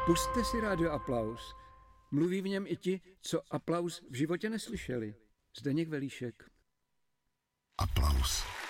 Pusťte si Rádio Aplaus. Mluví v něm i ti, co aplaus v životě neslyšeli. Zdeněk Velíšek. Aplaus.